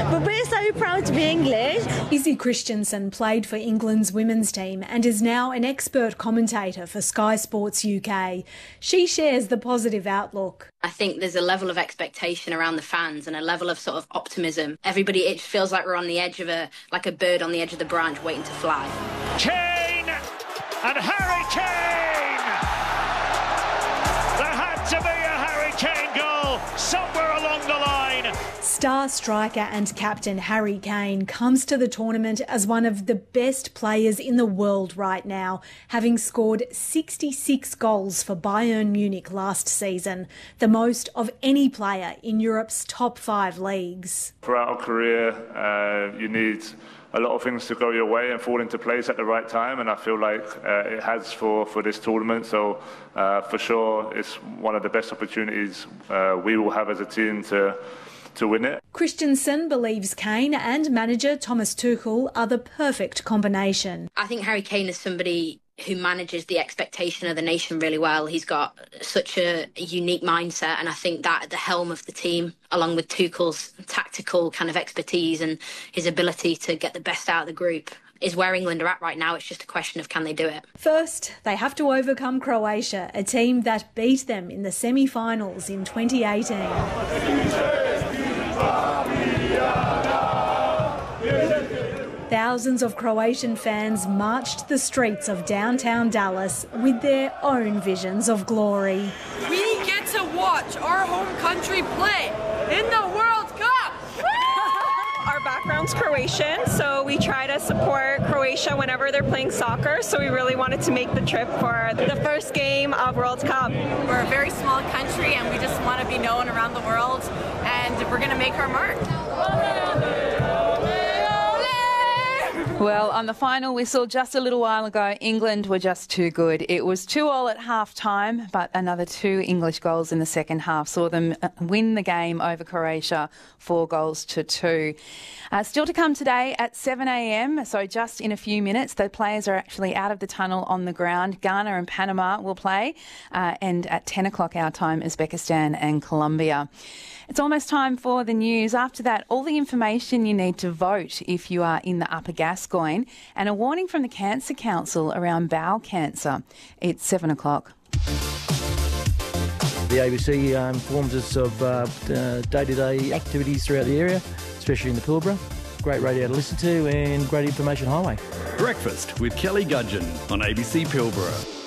But we're so proud to be English. Izzy Christensen played for England's women's team and is now an expert commentator for Sky Sports UK. She shares the positive outlook. I think there's a level of expectation around the fans and a level of sort of optimism. Everybody, it feels like we're on the edge of like a bird on the edge of the branch waiting to fly. Kane and Harry Kane! There had to be a Harry Kane goal somewhere along the line. Star striker and captain Harry Kane comes to the tournament as one of the best players in the world right now, having scored 66 goals for Bayern Munich last season, the most of any player in Europe's top 5 leagues. Throughout a career, you need a lot of things to go your way and fall into place at the right time, and I feel like it has for this tournament. So for sure, it's one of the best opportunities we will have as a team to win it. Christensen believes Kane and manager Thomas Tuchel are the perfect combination. I think Harry Kane is somebody who manages the expectation of the nation really well. He's got such a unique mindset, and I think that at the helm of the team, along with Tuchel's tactical kind of expertise and his ability to get the best out of the group, is where England are at right now. It's just a question of can they do it. First, they have to overcome Croatia, a team that beat them in the semi-finals in 2018. Thousands of Croatian fans marched the streets of downtown Dallas with their own visions of glory. We get to watch our home country play in the World Cup! Our background's Croatian, so we try to support Croatia whenever they're playing soccer, so we really wanted to make the trip for the first game of World Cup. We're a very small country and we just want to be known around the world, and we're going to make our mark. Well, on the final whistle just a little while ago, England were just too good. It was 2-2 at half-time, but another 2 English goals in the second half saw them win the game over Croatia 4-2. Still to come today at 7 a.m, so just in a few minutes, the players are actually out of the tunnel on the ground. Ghana and Panama will play, and at 10 o'clock our time, Uzbekistan and Colombia. It's almost time for the news. After that, all the information you need to vote if you are in the Upper Gascoyne, and a warning from the Cancer Council around bowel cancer. It's 7 o'clock. The ABC informs us of day-to-day activities throughout the area, especially in the Pilbara. Great radio to listen to and great information highway. Breakfast with Kelly Gudgeon on ABC Pilbara.